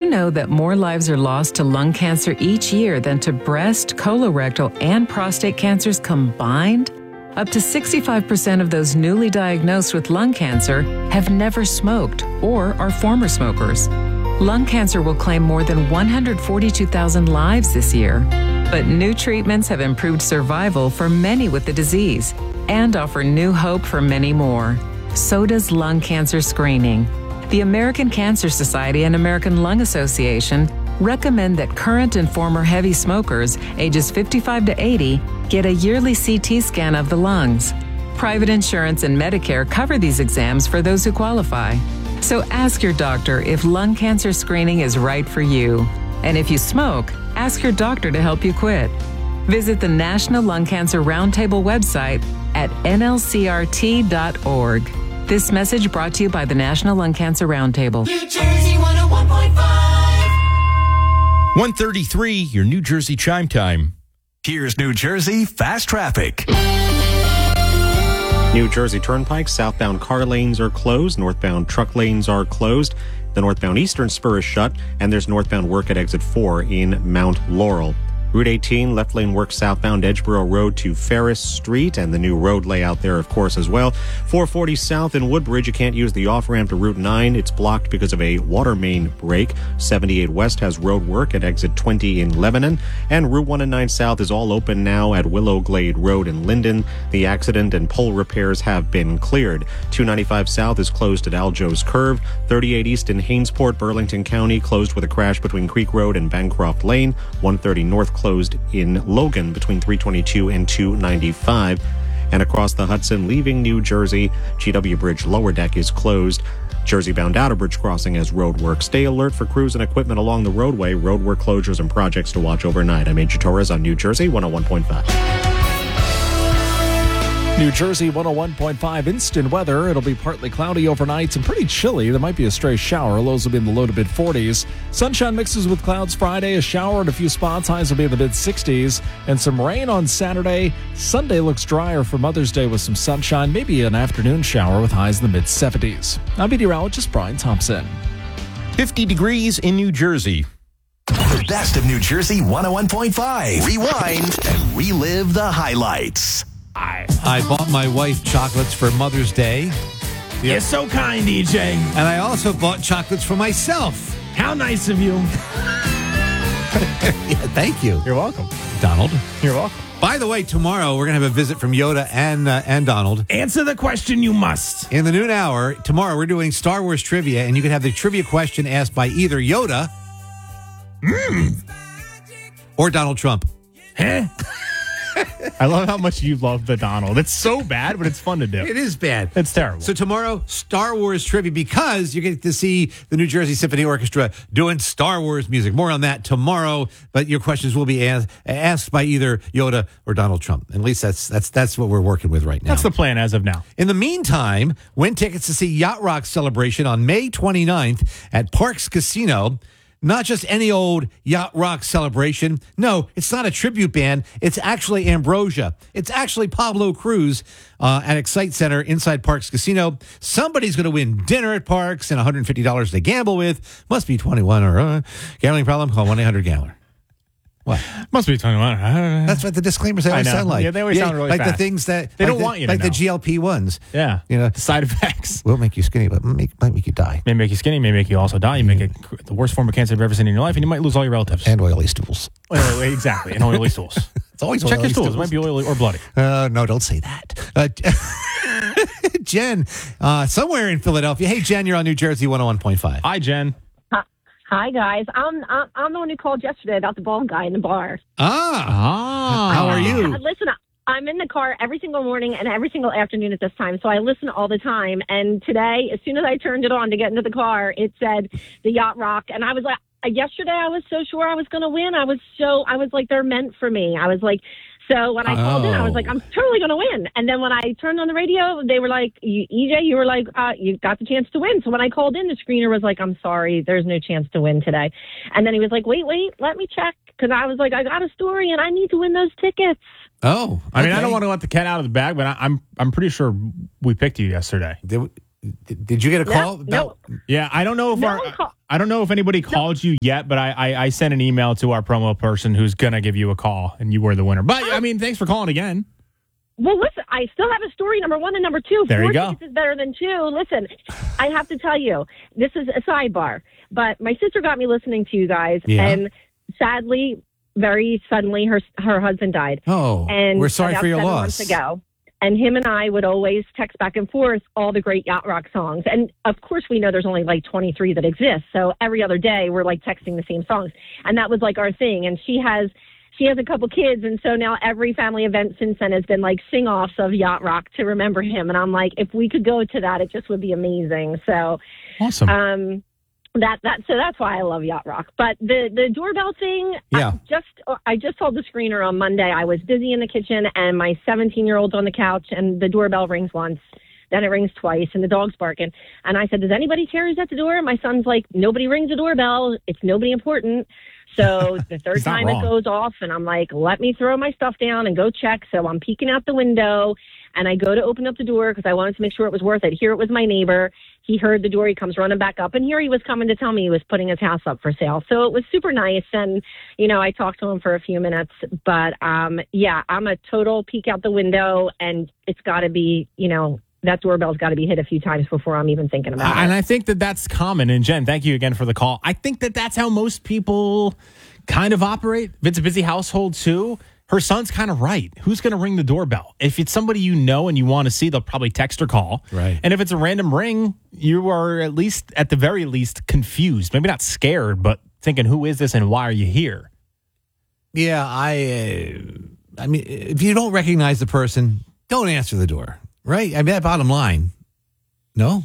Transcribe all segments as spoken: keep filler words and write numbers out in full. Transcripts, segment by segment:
know that more lives are lost to lung cancer each year than to breast, colorectal, and prostate cancers combined? Up to sixty-five percent of those newly diagnosed with lung cancer have never smoked or are former smokers. Lung cancer will claim more than one hundred forty-two thousand lives this year. But new treatments have improved survival for many with the disease and offer new hope for many more. So does lung cancer screening. The American Cancer Society and American Lung Association recommend that current and former heavy smokers, ages fifty-five to eighty, get a yearly C T scan of the lungs. Private insurance and Medicare cover these exams for those who qualify. So ask your doctor if lung cancer screening is right for you. And if you smoke, ask your doctor to help you quit. Visit the National Lung Cancer Roundtable website at N L C R T dot org. This message brought to you by the National Lung Cancer Roundtable. New Jersey one oh one point five. one thirty-three, your New Jersey chime time. Here's New Jersey Fast Traffic. New Jersey Turnpike, southbound car lanes are closed. Northbound truck lanes are closed. The northbound eastern spur is shut, and there's northbound work at exit four in Mount Laurel. Route eighteen, left lane work southbound Edgeboro Road to Ferris Street, and the new road layout there, of course, as well. four forty south in Woodbridge, you can't use the off-ramp to Route nine. It's blocked because of a water main break. seventy-eight west has road work at exit twenty in Lebanon, and Route one and nine south is all open now at Willow Glade Road in Linden. The accident and pole repairs have been cleared. two ninety-five south is closed at Aljo's Curve. thirty-eight east in Hainesport, Burlington County, closed with a crash between Creek Road and Bancroft Lane. one thirty north closed in Logan between three twenty-two and two ninety-five. And across the Hudson, leaving New Jersey, G W Bridge lower deck is closed. Jersey-bound Outer Bridge crossing has road work. Stay alert for crews and equipment along the roadway. Road work closures and projects to watch overnight. I'm Major Torres on New Jersey one oh one point five. New Jersey one oh one point five instant weather. It'll be partly cloudy overnight and pretty chilly. There might be a stray shower. Lows will be in the low to mid forties. Sunshine mixes with clouds Friday. A shower in a few spots. Highs will be in the mid sixties. And some rain on Saturday. Sunday looks drier for Mother's Day with some sunshine. Maybe an afternoon shower with highs in the mid seventies. I'm meteorologist Brian Thompson. fifty degrees in New Jersey. The best of New Jersey one oh one point five. Rewind and relive the highlights. I, I bought my wife chocolates for Mother's Day. You're so kind, E J. And I also bought chocolates for myself. How nice of you. Yeah, thank you. You're welcome. Donald. You're welcome. By the way, tomorrow we're going to have a visit from Yoda and uh, and Donald. Answer the question you must. In the noon hour, tomorrow we're doing Star Wars trivia, and you can have the trivia question asked by either Yoda mm. or Donald Trump. Huh? I love how much you love the Donald. It's so bad, but it's fun to do. It is bad. It's terrible. So tomorrow, Star Wars trivia, because you get to see the New Jersey Symphony Orchestra doing Star Wars music. More on that tomorrow, but your questions will be asked, asked by either Yoda or Donald Trump. At least that's that's that's what we're working with right now. That's the plan as of now. In the meantime, win tickets to see Yacht Rock Celebration on May twenty-ninth at Parks Casino. Not just any old Yacht Rock Celebration. No, it's not a tribute band. It's actually Ambrosia. It's actually Pablo Cruz uh, at Excite Center inside Parks Casino. Somebody's going to win dinner at Parks and one hundred fifty dollars to gamble with. Must be twenty-one or uh, gambling problem. Call one eight hundred gambler. What? Must be twenty-one. That's what the disclaimers always sound like. Yeah, they always yeah, sound really like fast. the things that they like don't the, want you to like know. the G L P ones. Yeah, you know, the side effects will make you skinny, but make, might make you die. May make you skinny, may make you also die. You make it the worst form of cancer you've ever seen in your life, and you might lose all your relatives and oily stools. Well, exactly, and oily stools. It's always check oily your stools. stools. It might be oily or bloody. Uh, no, don't say that. Uh, Jen, uh, somewhere in Philadelphia. Hey, Jen, you're on New Jersey one oh one point five. Hi, Jen. Hi, guys. I'm, I'm I'm the one who called yesterday about the bald guy in the bar. Ah. ah. How are you? Uh, listen, I'm in the car every single morning and every single afternoon at this time, so I listen all the time. And today, as soon as I turned it on to get into the car, it said the Yacht Rock. And I was like, yesterday I was so sure I was going to win. I was so, I was like, they're meant for me. I was like, so when I called in, I was like, I'm totally going to win. And then when I turned on the radio, they were like, E J, you were like, uh, you got the chance to win. So when I called in, the screener was like, I'm sorry, there's no chance to win today. And then he was like, wait, wait, let me check. Because I was like, I got a story and I need to win those tickets. Oh, okay. I mean, I don't want to let the cat out of the bag, but I, I'm I'm pretty sure we picked you yesterday. Did we, Did, did you get a call? No, about- no. Yeah, I don't know if No our, one call- I don't know if anybody called you yet, but I, I I sent an email to our promo person who's gonna give you a call, and you were the winner. But I mean, thanks for calling again. Well, listen, I still have a story, number one and number two. There Four you go. tickets is better than two. Listen, I have to tell you, this is a sidebar, but my sister got me listening to you guys, Yeah. and sadly, very suddenly, her her husband died. Oh, and we're sorry about for your seven loss. months ago. And him and I would always text back and forth all the great yacht rock songs. And of course, we know there's only like twenty-three that exist. So every other day, we're like texting the same songs. And that was like our thing. And she has she has a couple kids. And so now every family event since then has been like sing offs of yacht rock to remember him. And I'm like, if we could go to that, it just would be amazing. So, Awesome. um, that that so that's why I love yacht rock. But the the doorbell thing, Yeah. I just I just told the screener on Monday. I was busy in the kitchen and my seventeen year old's on the couch and the doorbell rings once, then it rings twice and the dog's barking. And I said, does anybody care who's at the door? My son's like, nobody rings the doorbell. It's nobody important. So the third He's not time wrong. it goes off and I'm like, let me throw my stuff down and go check. So I'm peeking out the window and I go to open up the door because I wanted to make sure it was worth it. Here it was my neighbor. He heard the door. He comes running back up. And here he was coming to tell me he was putting his house up for sale. So it was super nice. And, you know, I talked to him for a few minutes. But, um, yeah, I'm a total peek out the window. And it's got to be, you know, that doorbell's got to be hit a few times before I'm even thinking about And it. I think that that's common. And Jen, thank you again for the call. I think that that's how most people kind of operate. If it's a busy household too, her son's kind of right. Who's going to ring the doorbell? If it's somebody you know and you want to see, they'll probably text or call. Right. And if it's a random ring, you are at least, at the very least, confused. Maybe not scared, but thinking, who is this and why are you here? Yeah, I. Uh, I mean, if you don't recognize the person, don't answer the door. Right? I mean, that bottom line. No.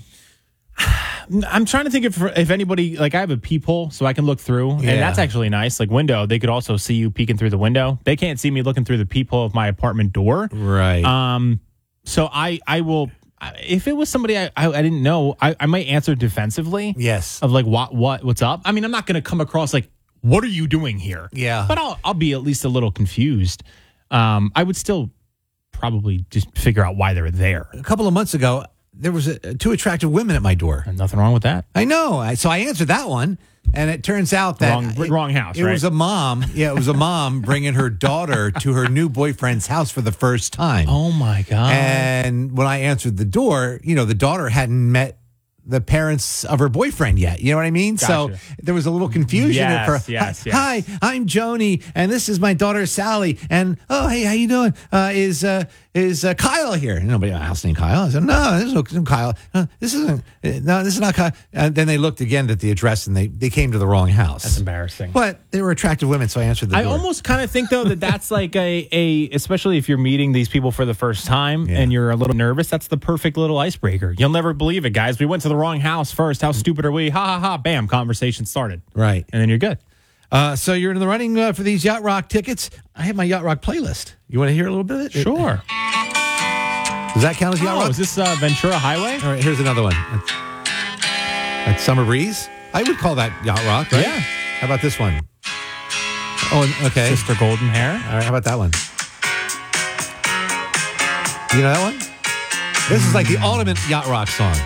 I'm trying to think if if anybody, like I have a peephole so I can look through, Yeah. and that's actually nice. Like window, they could also see you peeking through the window. They can't see me looking through the peephole of my apartment door. Right. Um, so I I will, if it was somebody I I, I didn't know, I, I might answer defensively. Yes. Of like what what what's up. I mean, I'm not going to come across like, what are you doing here? Yeah. But I'll I'll be at least a little confused. Um, I would still probably just figure out why they're there. A couple of months ago, there was a, two attractive women at my door. And nothing wrong with that. I know. I, so I answered that one, and it turns out that Wrong- it, wrong house, It right? was a mom. Yeah, it was a mom bringing her daughter to her new boyfriend's house for the first time. Oh my god. And when I answered the door, you know, the daughter hadn't met the parents of her boyfriend yet. You know what I mean? Gotcha. So there was a little confusion. Yes, at first. yes, Hi, yes. hi, I'm Joni, and this is my daughter Sally. And oh, hey, how you doing? Uh, is uh, is uh, Kyle here? Nobody else named Kyle. I said, no, this is no Kyle. Uh, this isn't. uh, No, this is not Kyle. And then they looked again at the address, and they they came to the wrong house. That's embarrassing. But they were attractive women, so I answered the I door. almost kind of think though that that's like a, a especially if you're meeting these people for the first time Yeah. and you're a little nervous, that's the perfect little icebreaker. You'll never believe it, guys. We went to the wrong house first. How stupid are we? Ha ha ha. Bam. Conversation started. Right. And then you're good. Uh, so you're in the running uh, for these Yacht Rock tickets. I have my Yacht Rock playlist. You want to hear a little bit of it? Sure. Does that count as Yacht Oh, Rock? is this uh, Ventura Highway? All right, here's another one. That's, that's Summer Breeze. I would call that Yacht Rock, right? Yeah. How about this one? Oh, and- okay. Sister Golden Hair. All right, how about that one? You know that one? This is like the ultimate Yacht Rock song.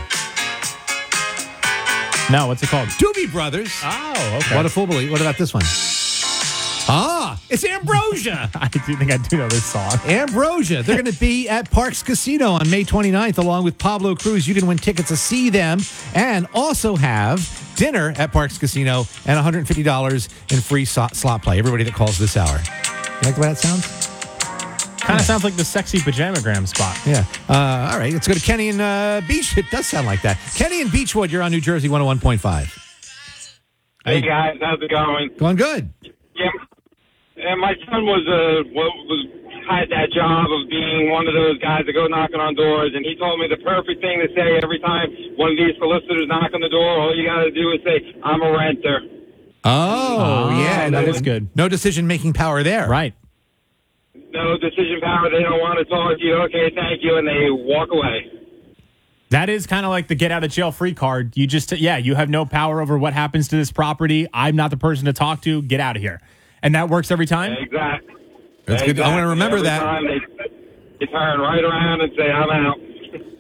No, what's it called? Doobie Brothers. Oh, okay. What a fool believe. What about this one? Ah, it's Ambrosia. I do think I do know this song. Ambrosia. They're going to be at Parks Casino on May twenty-ninth, along with Pablo Cruz. You can win tickets to see them and also have dinner at Parks Casino and one hundred fifty dollars in free slot slot play. Everybody that calls this hour. You like the way that sounds? Kind of sounds like the sexy pajamagram spot. Yeah. Uh, all right. Let's go to Kenny and uh, Beach. It does sound like that. Kenny and Beachwood, you're on New Jersey one oh one point five. Hey guys, how's it going? Going good. Yeah, and my son was uh wa- was had that job of being one of those guys that go knocking on doors, and he told me the perfect thing to say every time one of these solicitors knock on the door. All you got to do is say, "I'm a renter." Oh, Oh, yeah. that no, is good. No decision-making power there. Right. No decision power. They don't want to talk to you. Okay, thank you, and they walk away. That is kind of like the get out of jail free card. You just, yeah, you have no power over what happens to this property. I'm not the person to talk to. Get out of here. And that works every time? Exactly. That's good. I want to remember Every that. time they, they turn right around and say, "I'm out."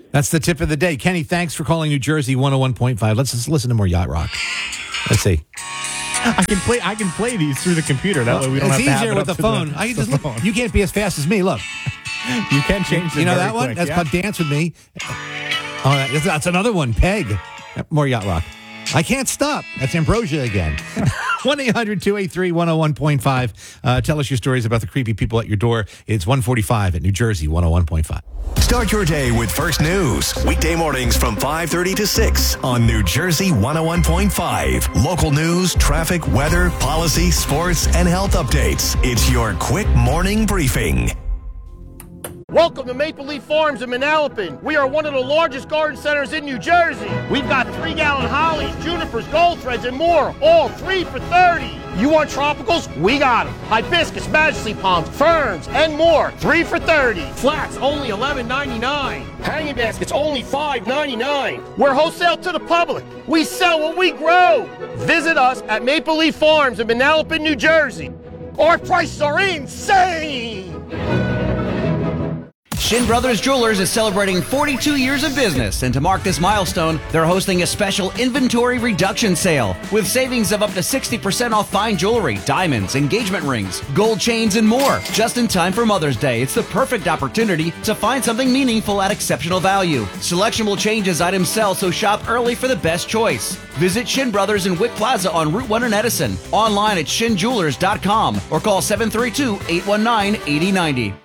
That's the tip of the day. Kenny, thanks for calling New Jersey one oh one point five. Let's just listen to more Yacht Rock. Let's see. I can play. I can play these through the computer. That way we don't it's have to have easier it with up the to phone. The, I can just the look. phone. You can't be as fast as me. Look, you can change. You know very that one? quick, That's yeah. called Dance With Me. Oh, that's, that's another one. Peg. More Yacht Rock. I can't stop. That's Ambrosia again. one eight hundred two eight three one oh one point five. Uh, tell us your stories about the creepy people at your door. It's one forty-five at New Jersey one oh one point five. Start your day with First News. Weekday mornings from five thirty to six on New Jersey one oh one point five. Local news, traffic, weather, policy, sports, and health updates. It's your quick morning briefing. Welcome to Maple Leaf Farms in Manalapan. We are one of the largest garden centers in New Jersey. We've got three-gallon hollies, junipers, gold threads, and more, all three for thirty. You want tropicals? We got them. Hibiscus, majesty palms, ferns, and more, three for thirty. Flats, only eleven ninety-nine. Hanging baskets, only five ninety-nine. We're wholesale to the public. We sell what we grow. Visit us at Maple Leaf Farms in Manalapan, New Jersey. Our prices are insane. Shin Brothers Jewelers is celebrating forty-two years of business, and to mark this milestone, they're hosting a special inventory reduction sale with savings of up to sixty percent off fine jewelry, diamonds, engagement rings, gold chains, and more. Just in time for Mother's Day, it's the perfect opportunity to find something meaningful at exceptional value. Selection will change as items sell, so shop early for the best choice. Visit Shin Brothers in Wick Plaza on Route one in Edison, online at shin jewelers dot com, or call seven three two, eight one nine, eight zero nine zero.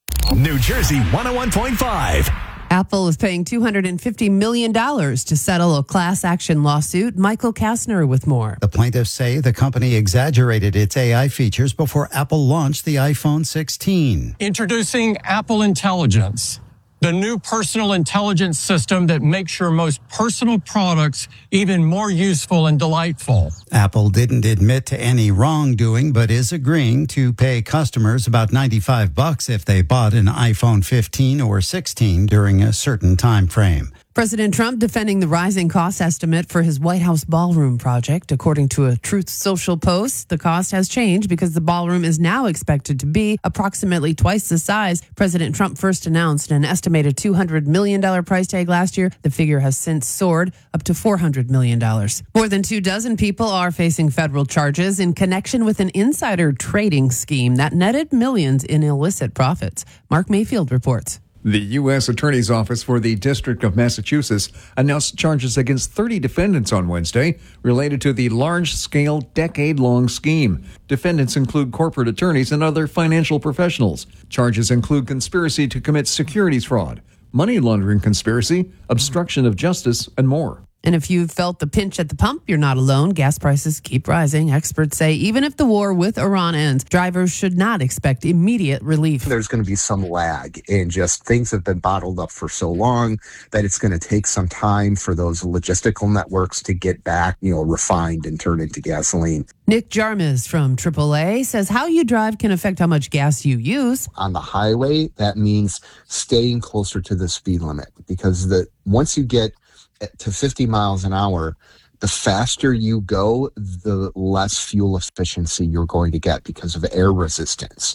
New Jersey one oh one point five. Apple is paying two hundred fifty million dollars to settle a class action lawsuit. Michael Kastner with more. The plaintiffs say the company exaggerated its A I features before Apple launched the iPhone sixteen. Introducing Apple Intelligence, the new personal intelligence system that makes your most personal products even more useful and delightful. Apple didn't admit to any wrongdoing, but is agreeing to pay customers about ninety-five bucks if they bought an iPhone fifteen or sixteen during a certain time frame. President Trump defending the rising cost estimate for his White House ballroom project. According to a Truth Social post, the cost has changed because the ballroom is now expected to be approximately twice the size President Trump first announced. An estimated two hundred million dollars price tag last year. The figure has since soared up to four hundred million dollars. More than two dozen people are facing federal charges in connection with an insider trading scheme that netted millions in illicit profits. Mark Mayfield reports. The U S Attorney's Office for the District of Massachusetts announced charges against thirty defendants on Wednesday related to the large-scale, decade-long scheme. Defendants include corporate attorneys and other financial professionals. Charges include conspiracy to commit securities fraud, money laundering conspiracy, obstruction of justice, and more. And if you've felt the pinch at the pump, you're not alone. Gas prices keep rising. Experts say even if the war with Iran ends, drivers should not expect immediate relief. There's going to be some lag in just things that have been bottled up for so long that it's going to take some time for those logistical networks to get back, you know, refined and turned into gasoline. Nick Jarmus from triple A says how you drive can affect how much gas you use. On the highway, that means staying closer to the speed limit, because the once you get to fifty miles an hour, the faster you go, the less fuel efficiency you're going to get because of air resistance.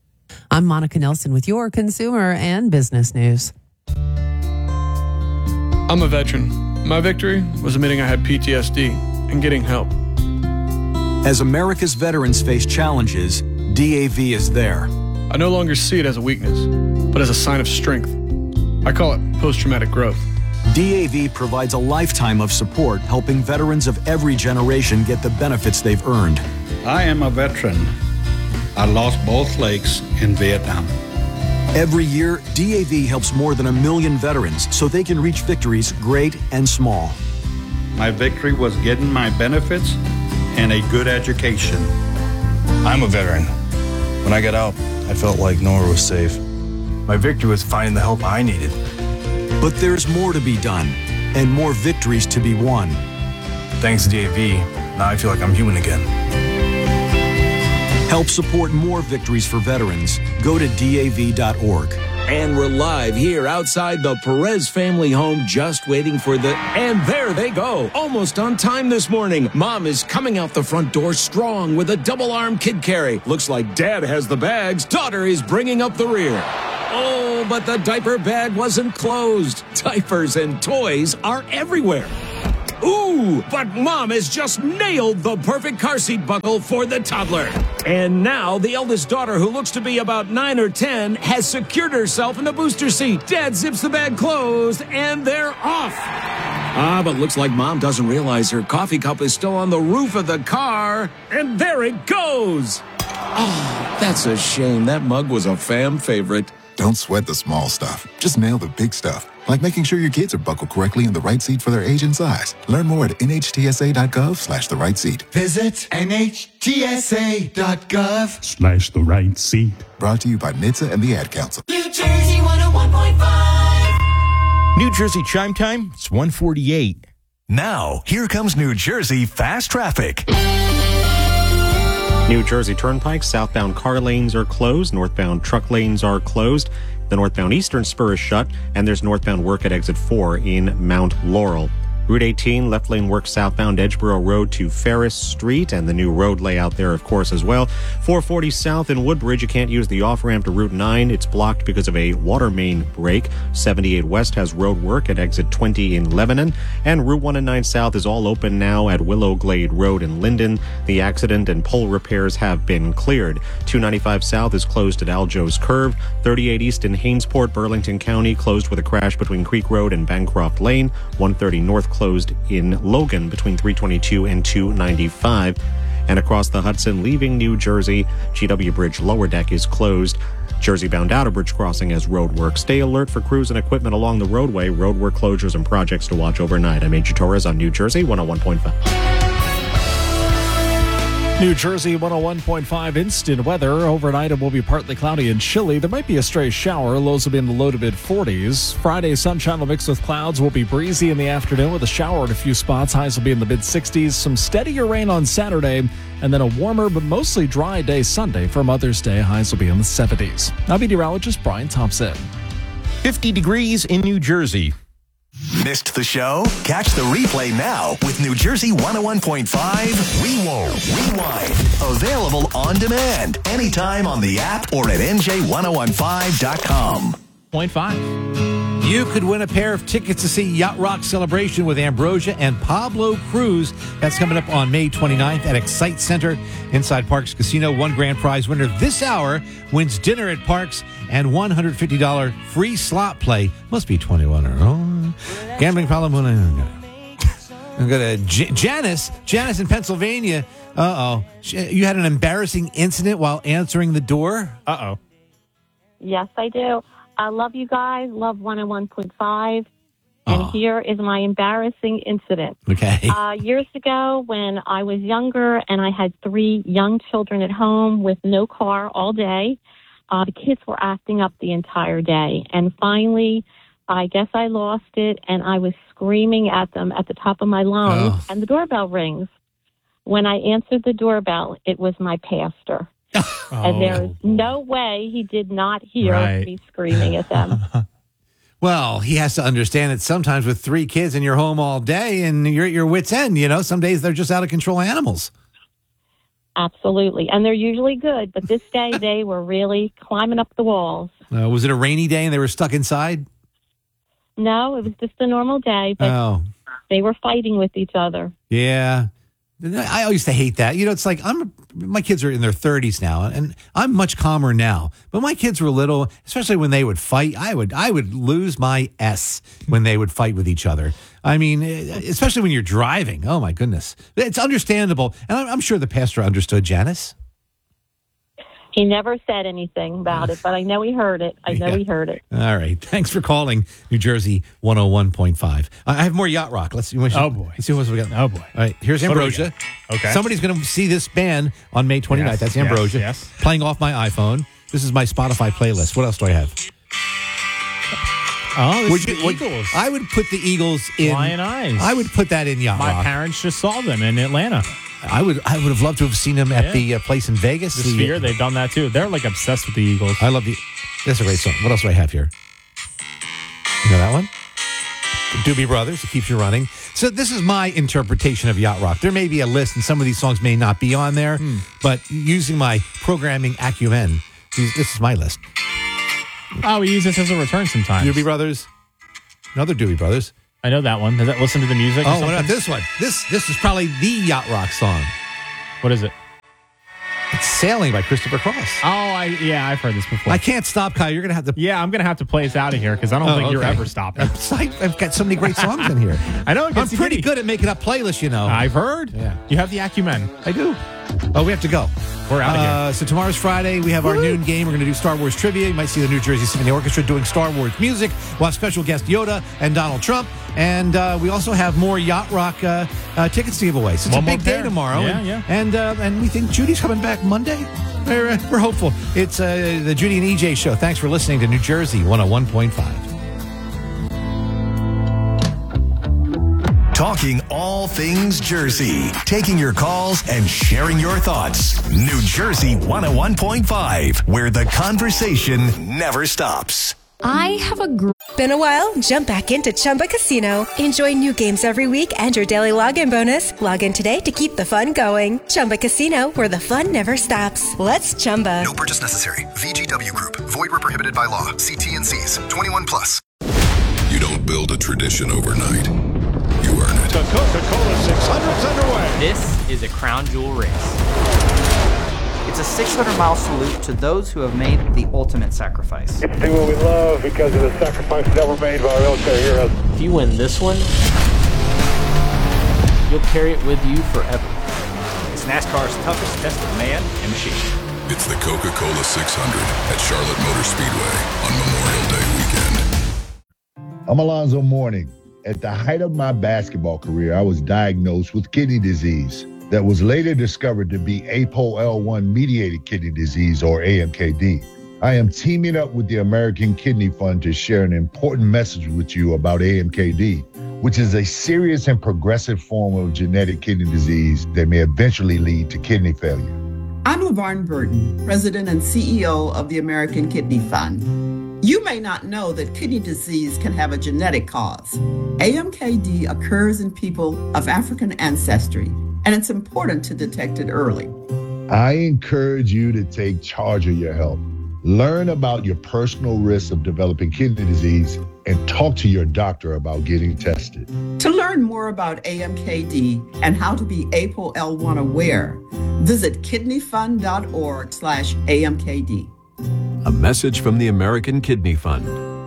I'm Monica Nelson with your consumer and business news. I'm a veteran. My victory was admitting I had P T S D and getting help. As America's veterans face challenges, D A V is there. I no longer see it as a weakness, but as a sign of strength. I call it post-traumatic growth. D A V provides a lifetime of support, helping veterans of every generation get the benefits they've earned. I am a veteran. I lost both legs in Vietnam. Every year, D A V helps more than a million veterans so they can reach victories great and small. My victory was getting my benefits and a good education. I'm a veteran. When I got out, I felt like nowhere was safe. My victory was finding the help I needed. But there's more to be done, and more victories to be won. Thanks to D A V, now I feel like I'm human again. Help support more victories for veterans. Go to D A V dot org. And we're live here outside the Perez family home, just waiting for the... And there they go, almost on time this morning. Mom is coming out the front door strong with a double-arm kid carry. Looks like Dad has the bags. Daughter is bringing up the rear. Oh, but the diaper bag wasn't closed. Diapers and toys are everywhere. Ooh, but Mom has just nailed the perfect car seat buckle for the toddler. And now the eldest daughter, who looks to be about nine or ten, has secured herself in the booster seat. Dad zips the bag closed, and they're off. Ah, but looks like Mom doesn't realize her coffee cup is still on the roof of the car. And there it goes. Oh, that's a shame. That mug was a fam favorite. Don't sweat the small stuff. Just nail the big stuff, like making sure your kids are buckled correctly in the right seat for their age and size. Learn more at nhtsa.gov slash the right seat. Visit nhtsa.gov Slash the right seat. Brought to you by N H T S A and the Ad Council. New Jersey one oh one point five. New Jersey Chime Time, it's one forty-eight. Now, here comes New Jersey Fast Traffic. New Jersey Turnpike, southbound car lanes are closed. Northbound truck lanes are closed. The northbound eastern spur is shut, and there's northbound work at exit four in Mount Laurel. Route eighteen, left lane work southbound Edgeboro Road to Ferris Street, and the new road layout there, of course, as well. four forty south in Woodbridge, you can't use the off-ramp to Route nine. It's blocked because of a water main break. seventy-eight west has road work at exit twenty in Lebanon, and Route one and nine south is all open now at Willow Glade Road in Linden. The accident and pole repairs have been cleared. two ninety-five south is closed at Aljo's Curve. thirty-eight east in Hainesport, Burlington County, closed with a crash between Creek Road and Bancroft Lane. one thirty north closed in Logan between three twenty-two and two ninety-five. And across the Hudson, leaving New Jersey, G W Bridge lower deck is closed. Jersey-bound Outer Bridge crossing has road work. Stay alert for crews and equipment along the roadway. Road work closures and projects to watch overnight. I'm Major Torres on New Jersey one oh one point five. New Jersey one oh one point five instant weather. Overnight it will be partly cloudy and chilly. There might be a stray shower. Lows will be in the low to mid forties. Friday sunshine will mix with clouds. Will be breezy in the afternoon with a shower in a few spots. Highs will be in the mid sixties. Some steadier rain on Saturday, and then a warmer but mostly dry day Sunday. For Mother's Day, highs will be in the seventies. Now meteorologist Brian Thompson. fifty degrees in New Jersey. Missed the show? Catch the replay now with New Jersey one oh one point five Rewind. Rewind. Available on demand anytime on the app or at N J ten fifteen dot com. Point five. You could win a pair of tickets to see Yacht Rock Celebration with Ambrosia and Pablo Cruz. That's coming up on May twenty-ninth at Excite Center inside Parks Casino. One grand prize winner this hour wins dinner at Parks and one hundred fifty dollars free slot play. Must be twenty-one or oh. Gambling problem. I'm going to J- Janice. Janice in Pennsylvania. Uh-oh. You had an embarrassing incident while answering the door? Uh-oh. Yes, I do. I love you guys. Love one oh one point five. And Oh. here is my embarrassing incident. Okay. Uh, years ago, when I was younger and I had three young children at home with no car all day, uh, the kids were acting up the entire day. And finally, I guess I lost it, and I was screaming at them at the top of my lungs, Oh. and the doorbell rings. When I answered the doorbell, it was my pastor. And there's no way he did not hear Right. me screaming at them. Well, he has to understand that sometimes with three kids and you're home all day and you're at your wit's end, you know, some days they're just out of control animals. Absolutely. And they're usually good, but this day they were really climbing up the walls. Uh, was it a rainy day and they were stuck inside? No, it was just a normal day, but Oh, they were fighting with each other. yeah. I used to hate that. You know, it's like I'm. My kids are in their thirties now, and I'm much calmer now. But my kids were little, especially when they would fight. I would, I would lose my S when they would fight with each other. I mean, especially when you're driving. Oh my goodness, it's understandable, and I'm, I'm sure the pastor understood, Janice. He never said anything about it, but I know he heard it. I know Yeah. he heard it. All right, thanks for calling New Jersey one oh one point five. I have more Yacht Rock. Let's see. What Oh, boy. Let's see what we got. Oh, boy. All right, here's What do we Ambrosia. got? Okay. Somebody's going to see this band on May twenty-ninth. Yes, That's yes, Ambrosia. yes. Playing off my iPhone. This is my Spotify playlist. What else do I have? Oh, this Would is you- the would- Eagles. I would put the Eagles in. Lion Eyes. I would put that in Yacht My Rock. parents just saw them in Atlanta. I would. I would have loved to have seen them at Yeah. the uh, place in Vegas. The Sphere, they've done that too. They're like obsessed with the Eagles. I love the. That's a great song. What else do I have here? You know that one? The Doobie Brothers. It keeps you running. So this is my interpretation of Yacht Rock. There may be a list, and some of these songs may not be on there. But using my programming acumen, these- this is my list. Oh, we use this as a return sometimes. Doobie Brothers. Another Doobie Brothers. I know that one. Does that listen to the music? Oh, what about this one? This this is probably the Yacht Rock song. What is it? It's Sailing by Christopher Cross. Oh, I yeah, I've heard this before. I can't stop, Kyle. You're going to have to... Yeah, I'm going to have to play us out of here because I don't Oh, think okay. you're ever stopping. I've got so many great songs in here. I know. It I'm gets you pretty giddy. good at making up playlists, you know. I've heard. Yeah. You have the acumen. I do. Oh, we have to go. We're out of uh, here. So tomorrow's Friday. We have our Woo! noon game. We're going to do Star Wars trivia. You might see the New Jersey Symphony Orchestra doing Star Wars music. We'll have special guest Yoda and Donald Trump. And uh, we also have more Yacht Rock uh, uh, tickets to give away. So it's One a big more day pair. tomorrow. Yeah, and, yeah. And, uh, and we think Judy's coming back Monday. We're, uh, we're hopeful. It's uh, the Judy and E J Show. Thanks for listening to New Jersey one oh one point five. Talking all things Jersey. Taking your calls and sharing your thoughts. New Jersey one oh one point five, where the conversation never stops. I have a gr- Been a while? Jump back into Chumba Casino. Enjoy new games every week and your daily login bonus. Log in today to keep the fun going. Chumba Casino, where the fun never stops. Let's Chumba. No purchase necessary. V G W Group. Void where prohibited by law. See T and C's. twenty-one plus. You don't build a tradition overnight. You earn it. The Coca-Cola six hundred's underway. This is a crown jewel race. It's a six hundred mile salute to those who have made the ultimate sacrifice. It's do what we love because of the sacrifices that were made by our military heroes. If you win this one, you'll carry it with you forever. It's NASCAR's toughest test of man and machine. It's the Coca-Cola six hundred at Charlotte Motor Speedway on Memorial Day weekend. I'm Alonzo Mourning. At the height of my basketball career, I was diagnosed with kidney disease that was later discovered to be A P O L one mediated kidney disease, or A M K D. I am teaming up with the American Kidney Fund to share an important message with you about A M K D, which is a serious and progressive form of genetic kidney disease that may eventually lead to kidney failure. I'm LaVarn Burton, President and C E O of the American Kidney Fund. You may not know that kidney disease can have a genetic cause. A M K D occurs in people of African ancestry, and it's important to detect it early. I encourage you to take charge of your health. Learn about your personal risks of developing kidney disease and talk to your doctor about getting tested. To learn more about A M K D and how to be A P O L one aware, visit kidneyfund.org slash AMKD. A message from the American Kidney Fund.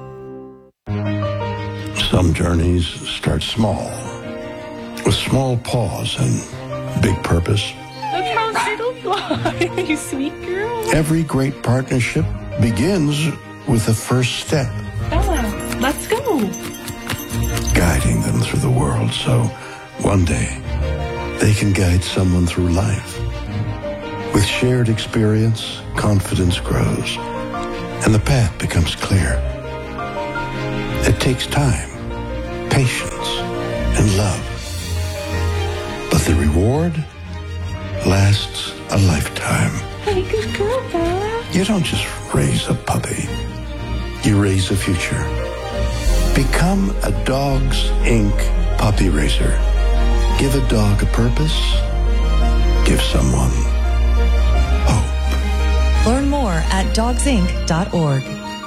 Some journeys start small, with small pause and big purpose. Look how little fly, you sweet girl. Every great partnership begins with the first step, Bella, let's go. guiding them through the world so one day they can guide someone through life. With shared experience, confidence grows, and the path becomes clear. It takes time, patience, and love. But the reward lasts a lifetime. Hey, good girl, Bella. You don't just raise a puppy. You raise a future. Become a Dogs Incorporated puppy raiser. Give a dog a purpose. Give someone hope. Learn more at dogs inc dot org.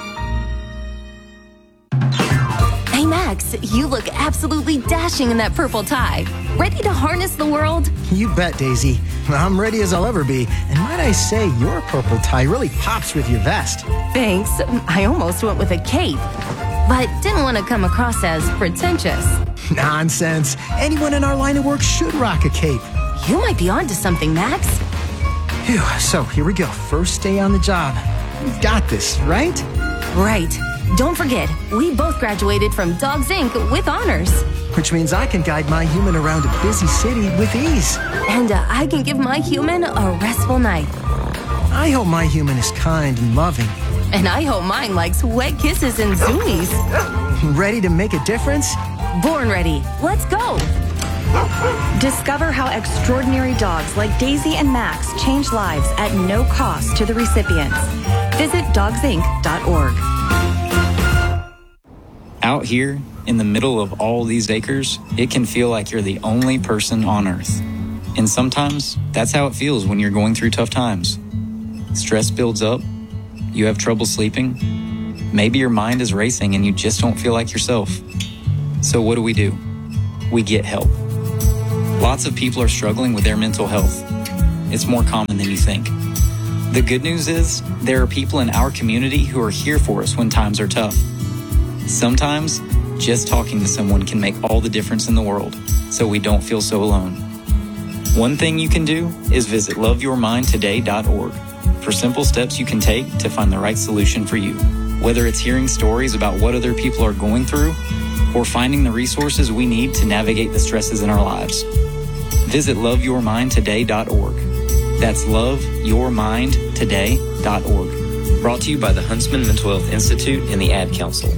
Hey, Max, you look absolutely dashing in that purple tie. Ready to harness the world? You bet, Daisy. I'm ready as I'll ever be. And might I say, your purple tie really pops with your vest. Thanks. I almost went with a cape, but didn't want to come across as pretentious. Nonsense. Anyone in our line of work should rock a cape. You might be onto something, Max. Phew, so here we go. First day on the job. We've got this, right? Right. Don't forget, we both graduated from Dogs Incorporated with honors. Which means I can guide my human around a busy city with ease. And uh, I can give my human a restful night. I hope my human is kind and loving. And I hope mine likes wet kisses and zoomies. Ready to make a difference? Born ready. Let's go. Discover how extraordinary dogs like Daisy and Max change lives at no cost to the recipients. Visit dogs inc dot org. Out here, in the middle of all these acres, it can feel like you're the only person on Earth. And sometimes, that's how it feels when you're going through tough times. Stress builds up, you have trouble sleeping, Maybe your mind is racing and you just don't feel like yourself. So what do we do? We get help. Lots of people are struggling with their mental health. It's more common than you think. The good news is there are people in our community who are here for us when times are tough. Sometimes just talking to someone can make all the difference in the world, so we don't feel so alone. One thing you can do is visit love your mind today dot org for simple steps you can take to find the right solution for you. Whether it's hearing stories about what other people are going through or finding the resources we need to navigate the stresses in our lives. Visit love your mind today dot org. That's love your mind today dot org. Brought to you by the Huntsman Mental Health Institute and the Ad Council.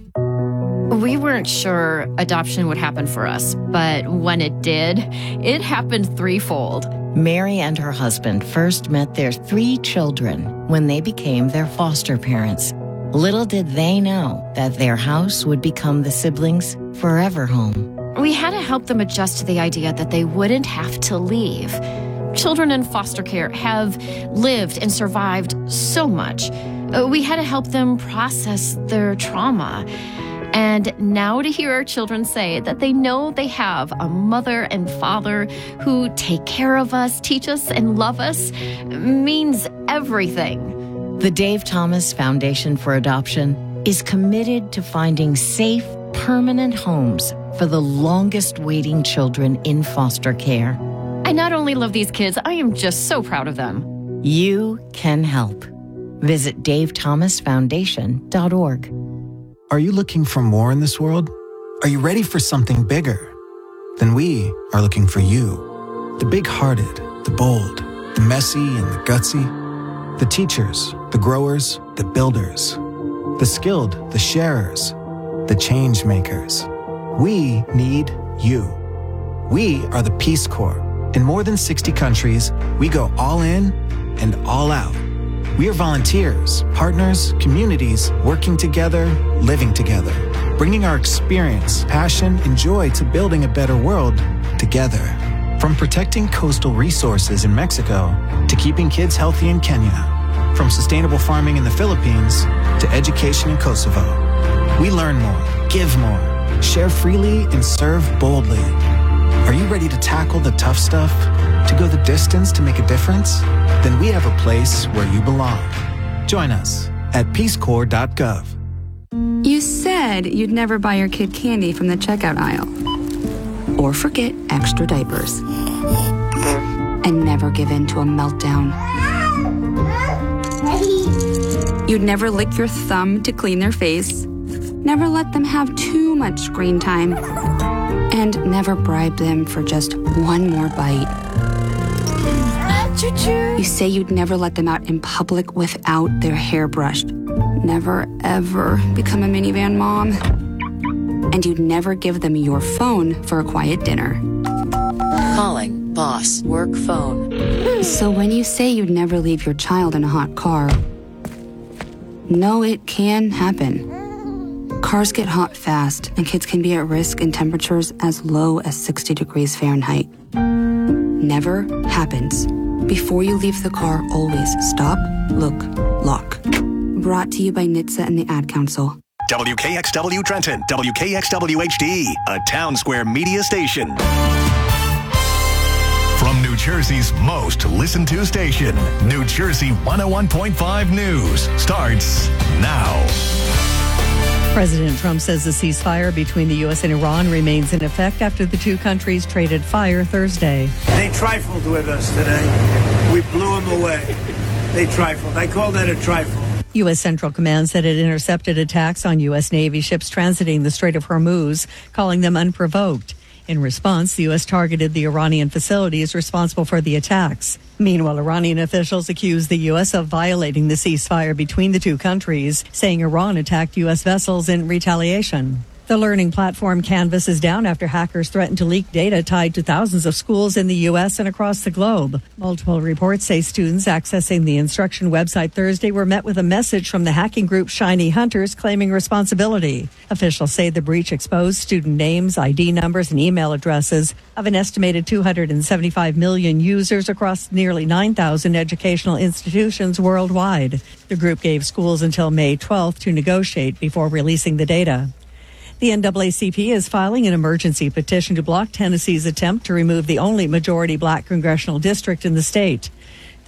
We weren't sure adoption would happen for us, but when it did, it happened threefold. Mary and her husband first met their three children when they became their foster parents. Little did they know that their house would become the siblings' forever home. We had to help them adjust to the idea that they wouldn't have to leave. Children in foster care have lived and survived so much. We had to help them process their trauma. And now to hear our children say that they know they have a mother and father who take care of us, teach us, and love us means everything. The Dave Thomas Foundation for Adoption is committed to finding safe, permanent homes for the longest waiting children in foster care. I not only love these kids, I am just so proud of them. You can help. Visit dave thomas foundation dot org. Are you looking for more in this world? Are you ready for something bigger? Then we are looking for you. The big-hearted, the bold, the messy and the gutsy. The teachers, the growers, the builders. The skilled, the sharers, the change makers. We need you. We are the Peace Corps. In more than sixty countries, we go all in and all out. We are volunteers, partners, communities, working together, living together, bringing our experience, passion, and joy to building a better world together. From protecting coastal resources in Mexico to keeping kids healthy in Kenya, from sustainable farming in the Philippines to education in Kosovo. We learn more, give more, share freely, and serve boldly. Are you ready to tackle the tough stuff? To go the distance to make a difference? Then we have a place where you belong. Join us at peace corps dot gov. You said you'd never buy your kid candy from the checkout aisle. Or forget extra diapers. And never give in to a meltdown. You'd never lick your thumb to clean their face. Never let them have too much screen time. And never bribe them for just one more bite. You say you'd never let them out in public without their hair brushed. Never, ever become a minivan mom. And you'd never give them your phone for a quiet dinner. Calling boss work phone. So when you say you'd never leave your child in a hot car, no, it can happen. Cars get hot fast, and kids can be at risk in temperatures as low as sixty degrees Fahrenheit. Never happens. Before you leave the car, always stop, look, lock. Brought to you by N H T S A and the Ad Council. W K X W Trenton, W K X W H D, a Town Square media station. From New Jersey's most listened to station, New Jersey one oh one point five News starts now. President Trump says the ceasefire between the U S and Iran remains in effect after the two countries traded fire Thursday. They trifled with us today. We blew them away. They trifled. I call that a trifle. U S. Central Command said it intercepted attacks on U S. Navy ships transiting the Strait of Hormuz, calling them unprovoked. In response, the U S targeted the Iranian facilities responsible for the attacks. Meanwhile, Iranian officials accused the U S of violating the ceasefire between the two countries, saying Iran attacked U S vessels in retaliation. The learning platform Canvas is down after hackers threatened to leak data tied to thousands of schools in the U S and across the globe. Multiple reports say students accessing the instruction website Thursday were met with a message from the hacking group Shiny Hunters claiming responsibility. Officials say the breach exposed student names, I D numbers, and email addresses of an estimated two hundred seventy-five million users across nearly nine thousand educational institutions worldwide. The group gave schools until May twelfth to negotiate before releasing the data. The N double A C P is filing an emergency petition to block Tennessee's attempt to remove the only majority black congressional district in the state.